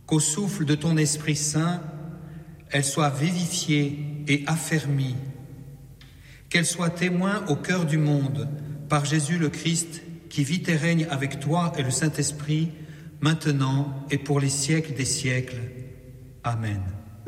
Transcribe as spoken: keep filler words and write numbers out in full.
qu'au souffle de ton Esprit Saint, elle soit vivifiée et affermie, qu'elle soit témoin au cœur du monde par Jésus le Christ, qui vit et règne avec toi et le Saint-Esprit, maintenant et pour les siècles des siècles. Amen.